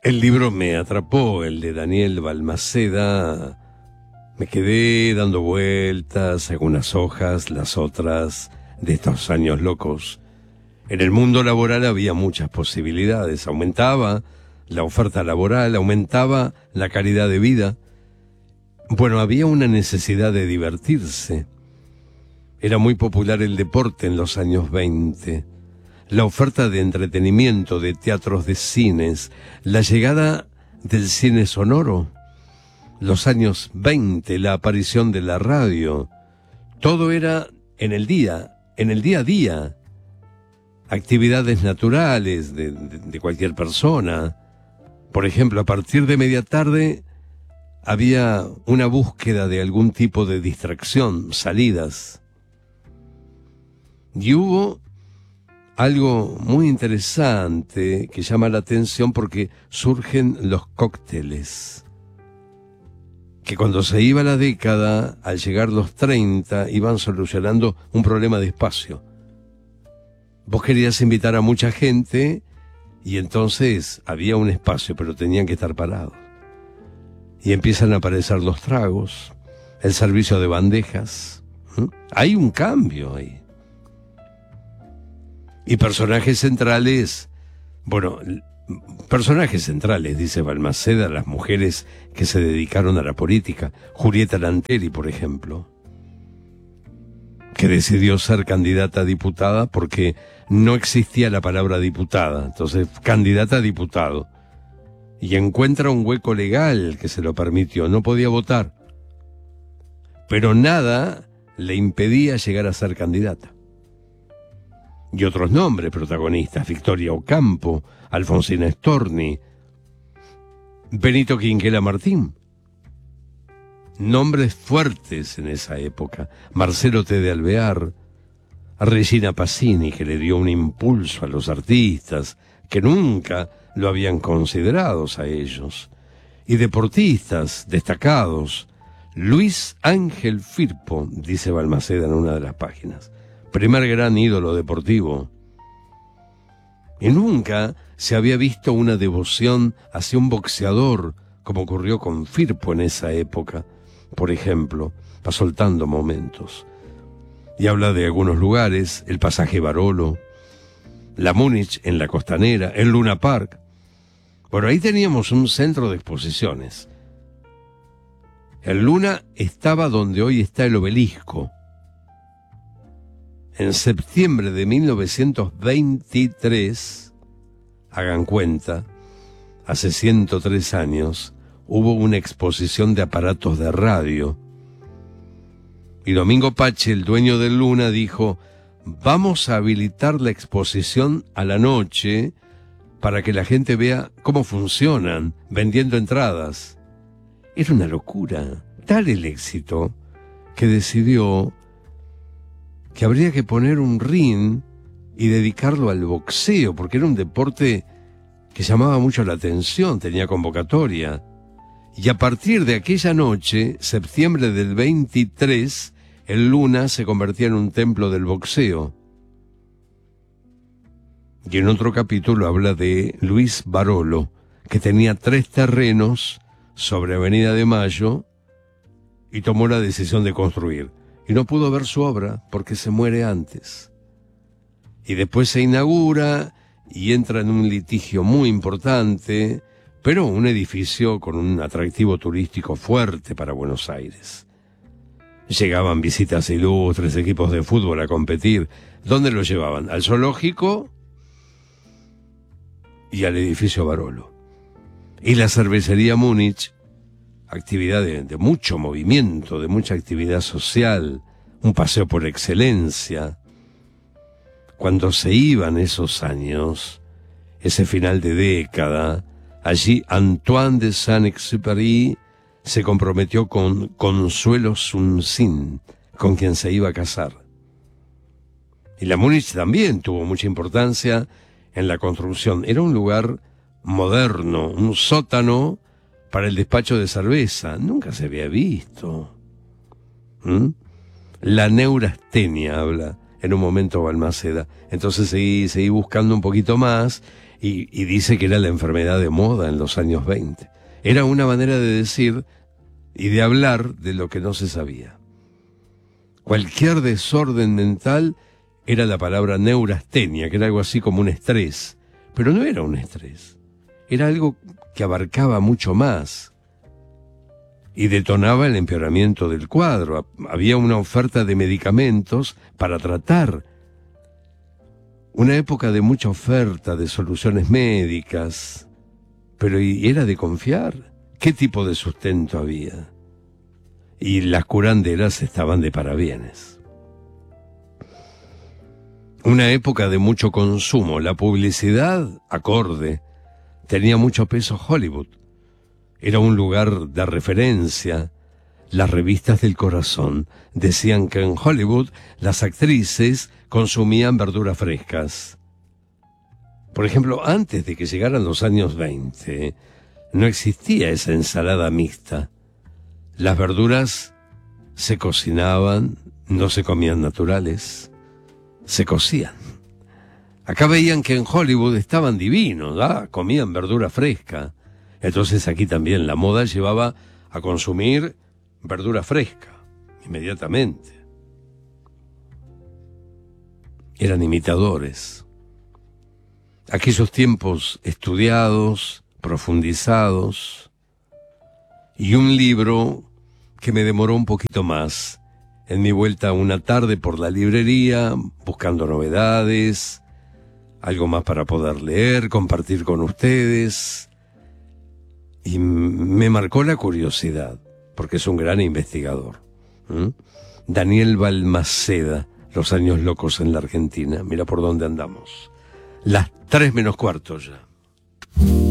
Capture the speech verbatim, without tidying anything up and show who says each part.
Speaker 1: El libro me atrapó, el de Daniel Balmaceda. Me quedé dando vueltas, algunas hojas, las otras, de estos años locos. En el mundo laboral había muchas posibilidades. Aumentaba la oferta laboral, aumentaba la calidad de vida. Bueno, había una necesidad de divertirse. Era muy popular el deporte en los años veinte. La oferta de entretenimiento, de teatros, de cines, la llegada del cine sonoro, los años veinte, la aparición de la radio. Todo era en el día, en el día a día. Actividades naturales de, de, de cualquier persona. Por ejemplo, a partir de media tarde había una búsqueda de algún tipo de distracción, salidas. Y hubo algo muy interesante que llama la atención porque surgen los cócteles. Que cuando se iba la década, al llegar los treinta, iban solucionando un problema de espacio. Vos querías invitar a mucha gente y entonces había un espacio, pero tenían que estar parados. Y empiezan a aparecer los tragos, el servicio de bandejas. ¿Mm? Hay un cambio ahí. Y personajes centrales, bueno, personajes centrales, dice Balmaceda, las mujeres que se dedicaron a la política. Julieta Lanteri, por ejemplo, que decidió ser candidata a diputada porque no existía la palabra diputada, entonces candidata a diputado. Y encuentra un hueco legal que se lo permitió, no podía votar. Pero nada le impedía llegar a ser candidata. Y otros nombres protagonistas, Victoria Ocampo, Alfonsina Storni, Benito Quinquela Martín. Nombres fuertes en esa época. Marcelo T. de Alvear, Regina Pacini, que le dio un impulso a los artistas, que nunca lo habían considerado a ellos. Y deportistas destacados. Luis Ángel Firpo, dice Balmaceda en una de las páginas. Primer gran ídolo deportivo. Y nunca se había visto una devoción hacia un boxeador, como ocurrió con Firpo en esa época. Por ejemplo, va soltando momentos. Y habla de algunos lugares, el pasaje Barolo, la Múnich en la Costanera, el Luna Park. Bueno, ahí teníamos un centro de exposiciones. El Luna estaba donde hoy está el Obelisco. En septiembre de mil novecientos veintitrés, hagan cuenta, hace ciento tres años, hubo una exposición de aparatos de radio. Y Domingo Pache, el dueño del Luna, dijo, vamos a habilitar la exposición a la noche para que la gente vea cómo funcionan, vendiendo entradas. Era una locura, tal el éxito, que decidió que habría que poner un ring y dedicarlo al boxeo, porque era un deporte que llamaba mucho la atención, tenía convocatoria. Y a partir de aquella noche, septiembre del veintitrés, el Luna se convertía en un templo del boxeo. Y en otro capítulo habla de Luis Barolo, que tenía tres terrenos sobre Avenida de Mayo y tomó la decisión de construir. Y no pudo ver su obra porque se muere antes. Y después se inaugura y entra en un litigio muy importante, pero un edificio con un atractivo turístico fuerte para Buenos Aires. Llegaban visitas ilustres, equipos de fútbol a competir. ¿Dónde lo llevaban? Al zoológico y al edificio Barolo. Y la cervecería Múnich, actividad de, de mucho movimiento, de mucha actividad social, un paseo por excelencia. Cuando se iban esos años, ese final de década, allí Antoine de Saint-Exupéry se comprometió con Consuelo Sunsin, con quien se iba a casar. Y la Múnich también tuvo mucha importancia en la construcción. Era un lugar moderno, un sótano para el despacho de cerveza. Nunca se había visto. ¿Mm? La neurastenia, habla en un momento Balmaceda. Entonces seguí, seguí buscando un poquito más Y, y dice que era la enfermedad de moda en los años veinte. Era una manera de decir y de hablar de lo que no se sabía. Cualquier desorden mental era la palabra neurastenia, que era algo así como un estrés. Pero no era un estrés. Era algo que abarcaba mucho más. Y detonaba el empeoramiento del cuadro. Había una oferta de medicamentos para tratar. Una época de mucha oferta de soluciones médicas. Pero ¿y era de confiar? ¿Qué tipo de sustento había? Y las curanderas estaban de parabienes. Una época de mucho consumo. La publicidad, acorde, tenía mucho peso Hollywood. Era un lugar de referencia. Las revistas del corazón decían que en Hollywood las actrices consumían verduras frescas. Por ejemplo, antes de que llegaran los años veinte, no existía esa ensalada mixta. Las verduras se cocinaban, no se comían naturales, se cocían. Acá veían que en Hollywood estaban divinos, ¿ah? Comían verdura fresca. Entonces aquí también la moda llevaba a consumir verdura fresca, inmediatamente. Eran imitadores. Aquellos tiempos estudiados, profundizados, y un libro que me demoró un poquito más. En mi vuelta una tarde por la librería, buscando novedades, algo más para poder leer, compartir con ustedes. Y me marcó la curiosidad, porque es un gran investigador. ¿Mm? Daniel Balmaceda, Los años locos en la Argentina. Mira por dónde andamos. Las tres menos cuarto ya.